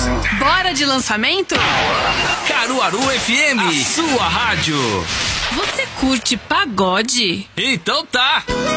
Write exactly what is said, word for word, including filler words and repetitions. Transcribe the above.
Bora de lançamento? Caruaru F M, a sua rádio. Você curte pagode? Então tá.